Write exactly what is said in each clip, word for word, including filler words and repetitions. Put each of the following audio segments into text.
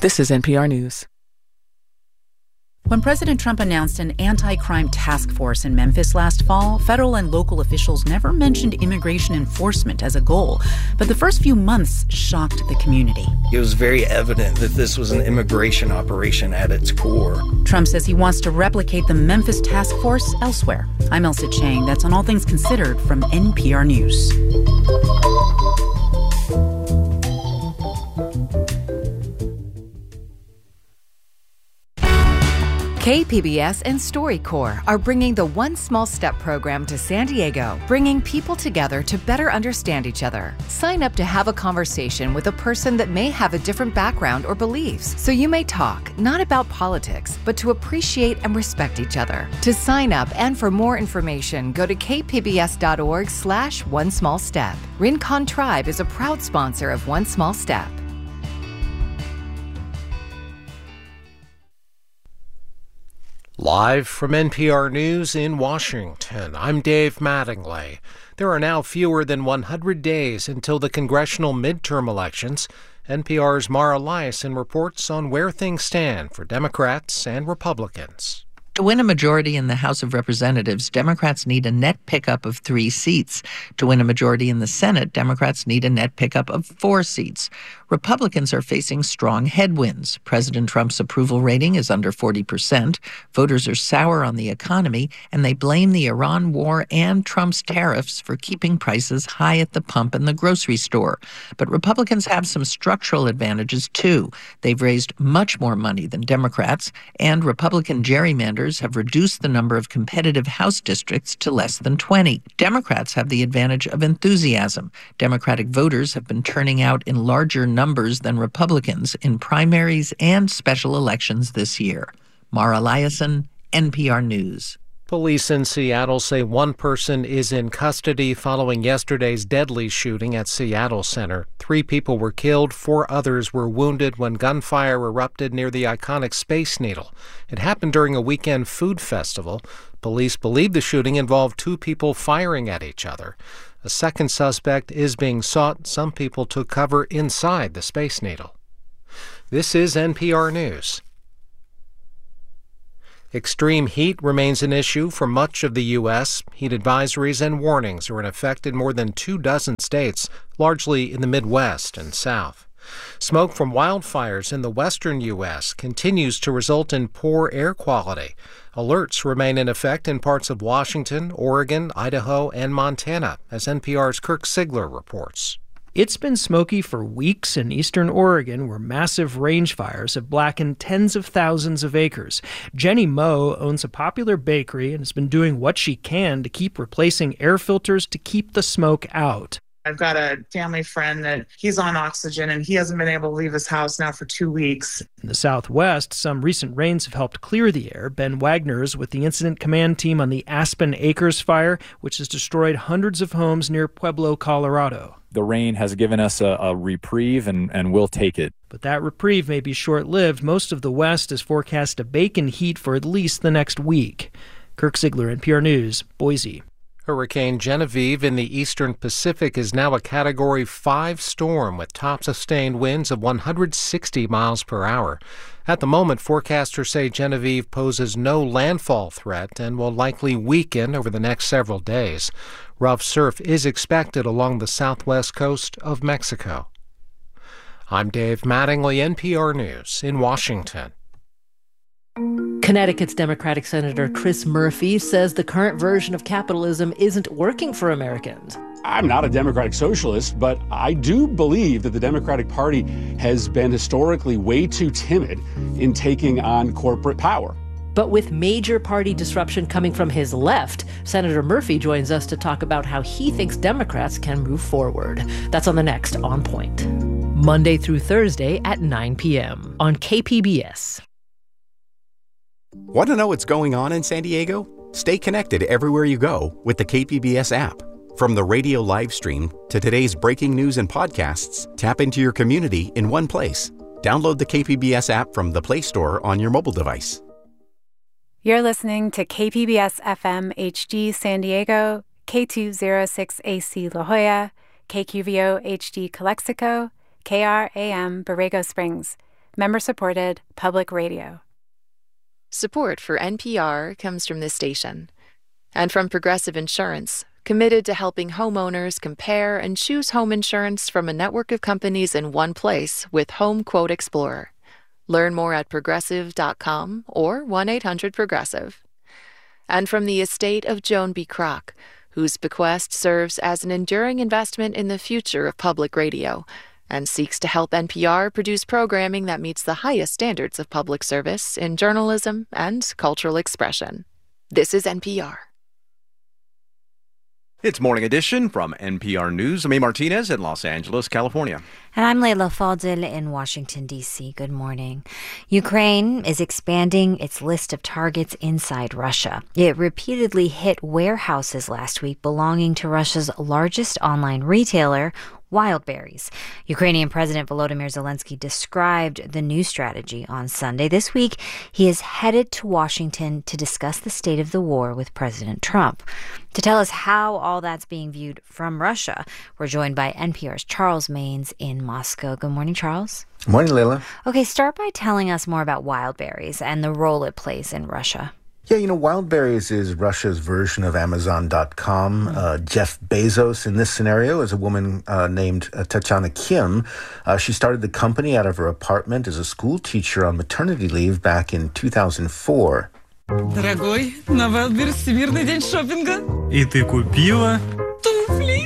This is N P R News. When President Trump announced an anti-crime task force in Memphis last fall, federal and local officials never mentioned immigration enforcement as a goal. But the first few months shocked the community. It was very evident that this was an immigration operation at its core. Trump says he wants to replicate the Memphis task force elsewhere. I'm Elsa Chang. That's on All Things Considered from N P R News. K P B S and StoryCorps are bringing the One Small Step program to San Diego, bringing people together to better understand each other. Sign up to have a conversation with a person that may have a different background or beliefs, so you may talk not about politics, but to appreciate and respect each other. To sign up and for more information, go to kpbs.org slash one small step. Rincon Tribe is a proud sponsor of One Small Step. Live from N P R News in Washington, I'm Dave Mattingly. There are now fewer than one hundred days until the congressional midterm elections. N P R's Mara Liasson reports on where things stand for Democrats and Republicans. To win a majority in the House of Representatives, Democrats need a net pickup of three seats. To win a majority in the Senate, Democrats need a net pickup of four seats. Republicans are facing strong headwinds. President Trump's approval rating is under forty percent. Voters are sour on the economy, and they blame the Iran war and Trump's tariffs for keeping prices high at the pump and the grocery store. But Republicans have some structural advantages, too. They've raised much more money than Democrats, and Republican gerrymanders have reduced the number of competitive House districts to less than twenty. Democrats have the advantage of enthusiasm. Democratic voters have been turning out in larger numbers than Republicans in primaries and special elections this year. Mara Liasson, N P R News. Police in Seattle say one person is in custody following yesterday's deadly shooting at Seattle Center. Three people were killed, four others were wounded when gunfire erupted near the iconic Space Needle. It happened during a weekend food festival. Police believe the shooting involved two people firing at each other. A second suspect is being sought. Some people took cover inside the Space Needle. This is N P R News. Extreme heat remains an issue for much of the U S. Heat advisories and warnings are in effect in more than two dozen states, largely in the Midwest and South. Smoke from wildfires in the western U S continues to result in poor air quality. Alerts remain in effect in parts of Washington, Oregon, Idaho, and Montana, as N P R's Kirk Sigler reports. It's been smoky for weeks in eastern Oregon, where massive range fires have blackened tens of thousands of acres. Jenny Moe owns a popular bakery and has been doing what she can to keep replacing air filters to keep the smoke out. I've got a family friend that he's on oxygen and he hasn't been able to leave his house now for two weeks. In the Southwest, some recent rains have helped clear the air. Ben Wagner is with the incident command team on the Aspen Acres fire, which has destroyed hundreds of homes near Pueblo, Colorado. The rain has given us a, a reprieve, and, and we'll take it. But that reprieve may be short-lived. Most of the West is forecast to bake in heat for at least the next week. Kirk Sigler, N P R News, Boise. Hurricane Genevieve in the eastern Pacific is now a Category five storm with top-sustained winds of one hundred sixty miles per hour. At the moment, forecasters say Genevieve poses no landfall threat and will likely weaken over the next several days. Rough surf is expected along the southwest coast of Mexico. I'm Dave Mattingly, N P R News in Washington. Connecticut's Democratic Senator Chris Murphy says the current version of capitalism isn't working for Americans. I'm not a Democratic socialist, but I do believe that the Democratic Party has been historically way too timid in taking on corporate power. But with major party disruption coming from his left, Senator Murphy joins us to talk about how he thinks Democrats can move forward. That's on the next On Point. Monday through Thursday at nine p.m. on K P B S. Want to know what's going on in San Diego? Stay connected everywhere you go with the K P B S app. From the radio live stream to today's breaking news and podcasts, tap into your community in one place. Download the K P B S app from the Play Store on your mobile device. You're listening to K P B S F M H D San Diego, K two oh six A C La Jolla, K Q V O H D Calexico, K R A M Borrego Springs. Member-supported public radio. Support for N P R comes from this station and from Progressive Insurance, committed to helping homeowners compare and choose home insurance from a network of companies in one place with Home Quote Explorer. Learn more at progressive dot com or one eight hundred progressive. And from the estate of Joan B. Kroc, whose bequest serves as an enduring investment in the future of public radio and seeks to help N P R produce programming that meets the highest standards of public service in journalism and cultural expression. This is N P R. It's Morning Edition from N P R News. I'm A. Martinez in Los Angeles, California. And I'm Leila Fadel in Washington, D C. Good morning. Ukraine is expanding its list of targets inside Russia. It repeatedly hit warehouses last week belonging to Russia's largest online retailer, Wildberries. Ukrainian President Volodymyr Zelensky described the new strategy on Sunday. This week, he is headed to Washington to discuss the state of the war with President Trump. To tell us how all that's being viewed from Russia, we're joined by N P R's Charles Maynes in Moscow. Good morning, Charles. Good morning, Leila. Okay, start by telling us more about Wildberries and the role it plays in Russia. Yeah, you know, Wildberries is Russia's version of Amazon dot com. Mm-hmm. Uh, Jeff Bezos in this scenario is a woman uh, named uh, Tatiana Kim. Uh, she started the company out of her apartment as a school teacher on maternity leave back in two thousand four. Дорогой, на Wildberries Всемирный день шопинга. И ты купила туфли.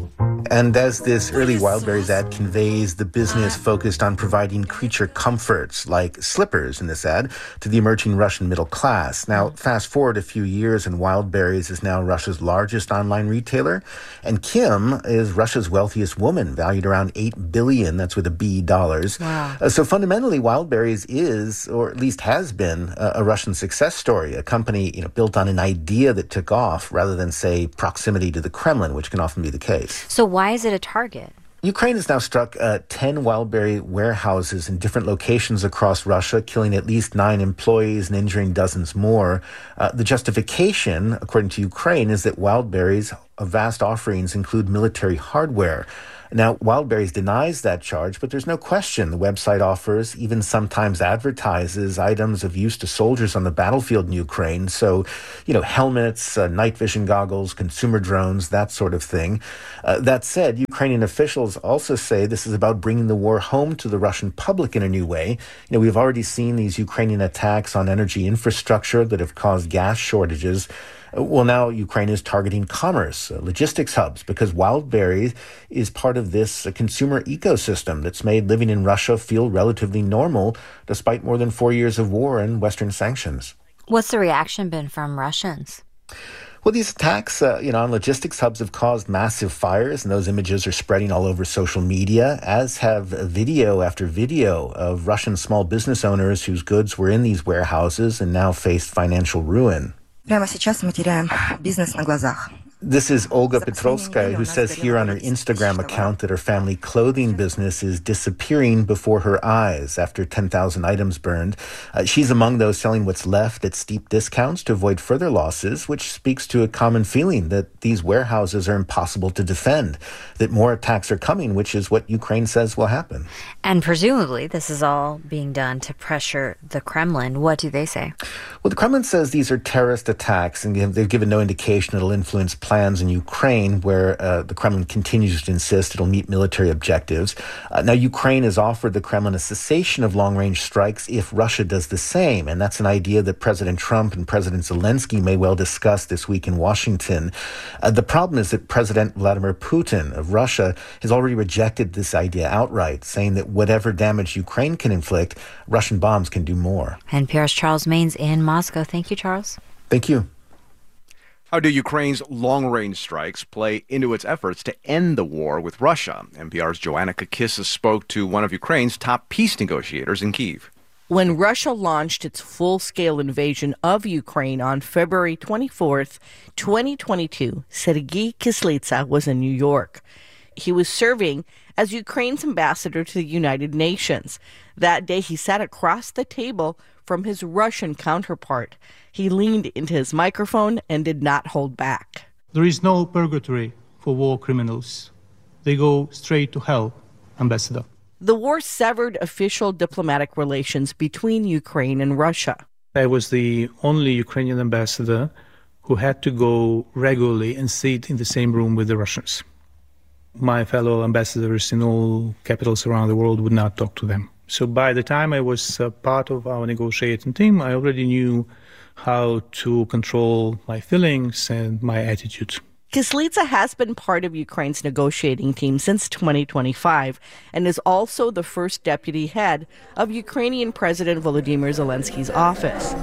And as this early Wildberries ad conveys, the business focused on providing creature comforts, like slippers in this ad, to the emerging Russian middle class. Now, fast forward a few years, and Wildberries is now Russia's largest online retailer. And Kim is Russia's wealthiest woman, valued around eight billion dollars, that's with a B, dollars. Wow. Uh, so fundamentally, Wildberries is, or at least has been, a, a Russian success story, a company you know built on an idea that took off rather than, say, proximity to the Kremlin, which can often be the case. So why is it a target? Ukraine has now struck uh, ten Wildberry warehouses in different locations across Russia, killing at least nine employees and injuring dozens more. Uh, the justification, according to Ukraine, is that Wildberry's vast offerings include military hardware. Now, Wildberries denies that charge, but there's no question the website offers, even sometimes advertises, items of use to soldiers on the battlefield in Ukraine. So, you know, helmets, uh, night vision goggles, consumer drones, that sort of thing. Uh, that said, Ukrainian officials also say this is about bringing the war home to the Russian public in a new way. You know, we've already seen these Ukrainian attacks on energy infrastructure that have caused gas shortages. Well, now Ukraine is targeting commerce, uh, logistics hubs, because Wildberries is part of this uh, consumer ecosystem that's made living in Russia feel relatively normal, despite more than four years of war and Western sanctions. What's the reaction been from Russians? Well, these attacks, uh, you know, on logistics hubs have caused massive fires, and those images are spreading all over social media, as have video after video of Russian small business owners whose goods were in these warehouses and now faced financial ruin. Прямо сейчас мы теряем бизнес на глазах. This is Olga Petrovskaya, who says here on her Instagram account that her family clothing business is disappearing before her eyes after ten thousand items burned. Uh, she's among those selling what's left at steep discounts to avoid further losses, which speaks to a common feeling that these warehouses are impossible to defend, that more attacks are coming, which is what Ukraine says will happen. And presumably this is all being done to pressure the Kremlin. What do they say? Well, the Kremlin says these are terrorist attacks, and they've given no indication it'll influence plans in Ukraine, where uh, the Kremlin continues to insist it'll meet military objectives. Uh, now, Ukraine has offered the Kremlin a cessation of long-range strikes if Russia does the same, and that's an idea that President Trump and President Zelensky may well discuss this week in Washington. Uh, the problem is that President Vladimir Putin of Russia has already rejected this idea outright, saying that whatever damage Ukraine can inflict, Russian bombs can do more. N P R's Charles Maynes in Moscow. Thank you, Charles. Thank you. How do Ukraine's long-range strikes play into its efforts to end the war with Russia? N P R's Joanna Kakissis spoke to one of Ukraine's top peace negotiators in Kyiv. When Russia launched its full-scale invasion of Ukraine on February twenty-fourth, twenty twenty-two, Sergei Kislitsa was in New York. He was serving as Ukraine's ambassador to the United Nations. That day, he sat across the table from his Russian counterpart. He leaned into his microphone and did not hold back. There is no purgatory for war criminals. They go straight to hell, Ambassador. The war severed official diplomatic relations between Ukraine and Russia. I was the only Ukrainian ambassador who had to go regularly and sit in the same room with the Russians. My fellow ambassadors in all capitals around the world would not talk to them. So by the time I was uh, part of our negotiating team, I already knew how to control my feelings and my attitude. Kyslytsya has been part of Ukraine's negotiating team since twenty twenty-five and is also the first deputy head of Ukrainian President Volodymyr Zelensky's office.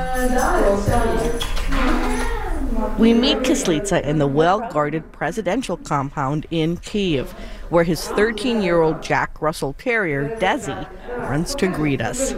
We meet Kyslytsya in the well-guarded presidential compound in Kyiv, where his thirteen-year-old Jack Russell Terrier, Desi, runs to greet us.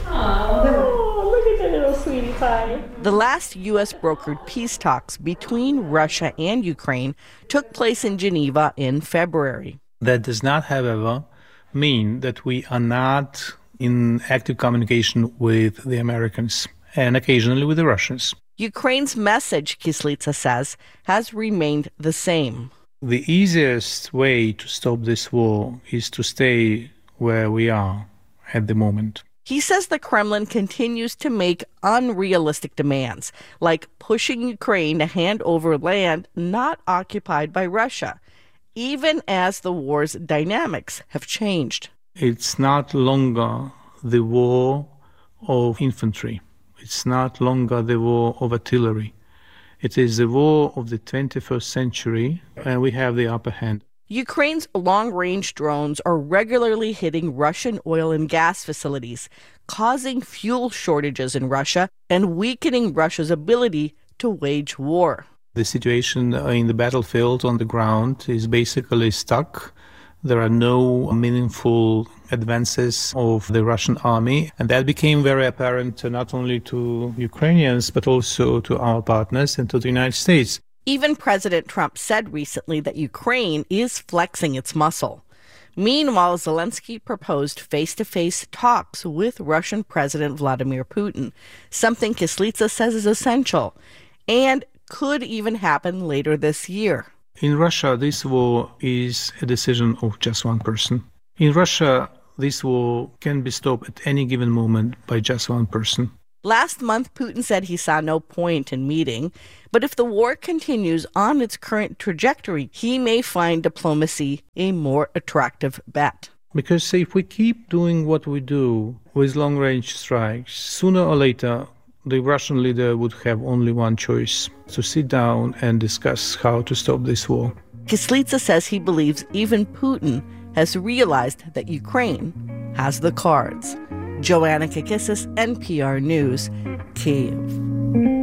The last U S brokered peace talks between Russia and Ukraine took place in Geneva in February. That does not, however, mean that we are not in active communication with the Americans and occasionally with the Russians. Ukraine's message, Kyslytsya says, has remained the same. The easiest way to stop this war is to stay where we are at the moment. He says the Kremlin continues to make unrealistic demands, like pushing Ukraine to hand over land not occupied by Russia, even as the war's dynamics have changed. It's not longer the war of infantry. It's not longer the war of artillery. It is the war of the twenty-first century, and we have the upper hand. Ukraine's long-range drones are regularly hitting Russian oil and gas facilities, causing fuel shortages in Russia and weakening Russia's ability to wage war. The situation in the battlefield on the ground is basically stuck. There are no meaningful advances of the Russian army, and that became very apparent not only to Ukrainians, but also to our partners and to the United States. Even President Trump said recently that Ukraine is flexing its muscle. Meanwhile, Zelensky proposed face-to-face talks with Russian President Vladimir Putin, something Kyslytsya says is essential, and could even happen later this year. In Russia, this war is a decision of just one person. In Russia, this war can be stopped at any given moment by just one person. Last month, Putin said he saw no point in meeting, but if the war continues on its current trajectory, he may find diplomacy a more attractive bet. Because if we keep doing what we do with long-range strikes, sooner or later, the Russian leader would have only one choice: to sit down and discuss how to stop this war. Kyslytsya says he believes even Putin has realized that Ukraine has the cards. Joanna Kakissis, N P R News, Kyiv.